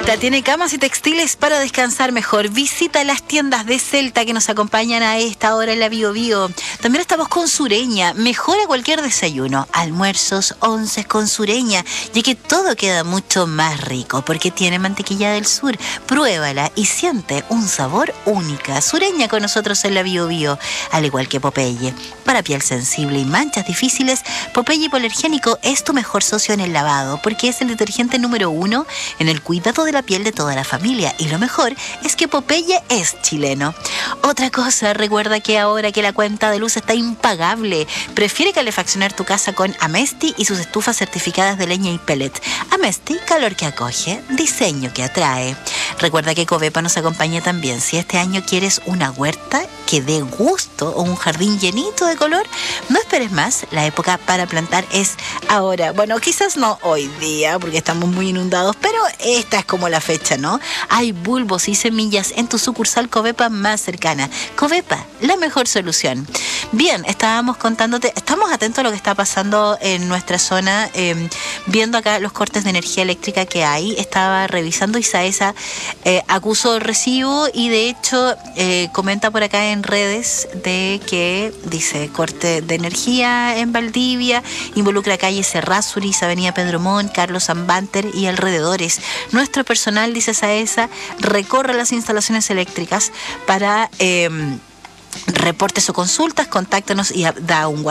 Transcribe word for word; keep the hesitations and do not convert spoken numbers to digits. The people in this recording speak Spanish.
Celta tiene camas y textiles para descansar mejor. Visita las tiendas de Celta que nos acompañan a esta hora en la Bio Bio. También estamos con Sureña. Mejora cualquier desayuno, almuerzos, onces con Sureña, ya que todo queda mucho más rico porque tiene mantequilla del sur. Pruébala y siente un sabor única. Sureña con nosotros en la Bio Bio, al igual que Popeye. Para piel sensible y manchas difíciles, Popeye Hipoalergénico es tu mejor socio en el lavado porque es el detergente número uno en el cuidado de la piel de toda la familia, y lo mejor es que Popeye es chileno. Otra cosa, recuerda que ahora que la cuenta de luz está impagable, prefiere calefaccionar tu casa con Amesti y sus estufas certificadas de leña y pellet. Amesti, calor que acoge, diseño que atrae. Recuerda que Covepa nos acompaña también. Si este año quieres una huerta que dé gusto o un jardín llenito de color, no esperes más, la época para plantar es ahora. Bueno, quizás no hoy día porque estamos muy inundados, pero esta es como la fecha, ¿no? Hay bulbos y semillas en tu sucursal Covepa más cercana. Covepa, la mejor solución. Bien, estábamos contándote, estamos atentos a lo que está pasando en nuestra zona, eh, viendo acá los cortes de energía eléctrica que hay. Estaba revisando y Saesa eh, acusó recibo y de hecho eh, comenta por acá en redes de que dice corte de energía en Valdivia, involucra calles Errázuriz, Avenida Pedro Montt, Carlos Zambanter y alrededores. Nuestro personal, dice Saesa, recorre las instalaciones eléctricas para eh, reportes o consultas, contáctanos y da un